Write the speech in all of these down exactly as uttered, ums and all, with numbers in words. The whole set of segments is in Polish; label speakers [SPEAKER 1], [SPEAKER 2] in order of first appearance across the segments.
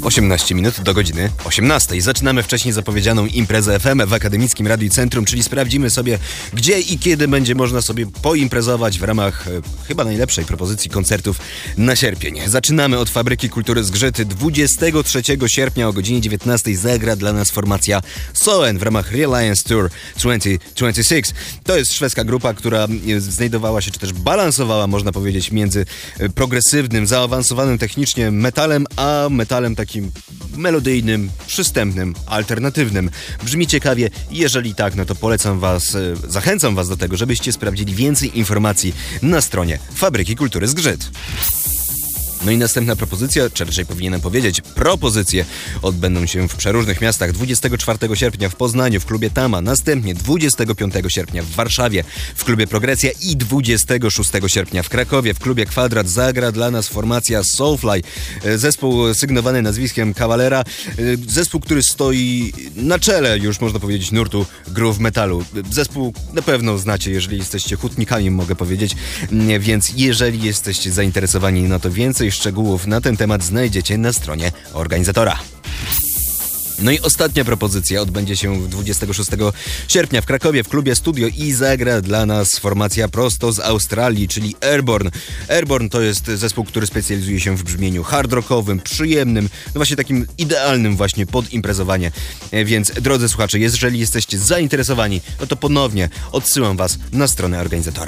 [SPEAKER 1] osiemnaście minut do godziny osiemnastej. Zaczynamy wcześniej zapowiedzianą imprezę F M w Akademickim Radiu Centrum, czyli sprawdzimy sobie, gdzie i kiedy będzie można sobie poimprezować w ramach e, chyba najlepszej propozycji koncertów na sierpień. Zaczynamy od Fabryki Kultury Zgrzyt. dwudziestego trzeciego sierpnia o godzinie dziewiętnastej zagra dla nas formacja Soen w ramach Reliance Tour dwutysiące dwudziesty szósty. To jest szwedzka grupa, która znajdowała się, czy też balansowała, można powiedzieć, między progresywnym, zaawansowanym technicznie metalem, a metalem takim melodyjnym, przystępnym, alternatywnym. Brzmi ciekawie. Jeżeli tak, no to polecam was, zachęcam was do tego, żebyście sprawdzili więcej informacji na stronie Fabryki Kultury Zgrzyt. No i następna propozycja, czy raczej powinienem powiedzieć, propozycje odbędą się w przeróżnych miastach. dwudziestego czwartego sierpnia w Poznaniu w klubie Tama, następnie dwudziestego piątego sierpnia w Warszawie w klubie Progresja i dwudziestego szóstego sierpnia w Krakowie w klubie Kwadrat zagra dla nas formacja Soulfly. Zespół sygnowany nazwiskiem Kawalera, zespół, który stoi na czele, już można powiedzieć, nurtu groove metalu. Zespół na pewno znacie, jeżeli jesteście hutnikami, mogę powiedzieć, więc jeżeli jesteście zainteresowani, no to więcej szczegółów na ten temat znajdziecie na stronie organizatora. No i ostatnia propozycja odbędzie się dwudziestego szóstego sierpnia w Krakowie w klubie Studio i zagra dla nas formacja prosto z Australii, czyli Airborne. Airborne to jest zespół, który specjalizuje się w brzmieniu hard rockowym, przyjemnym, no właśnie takim idealnym właśnie pod imprezowanie. Więc drodzy słuchacze, jeżeli jesteście zainteresowani, no to ponownie odsyłam was na stronę organizatora.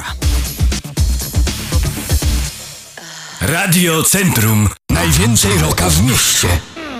[SPEAKER 2] Radio Centrum. Najwięcej rocka w mieście.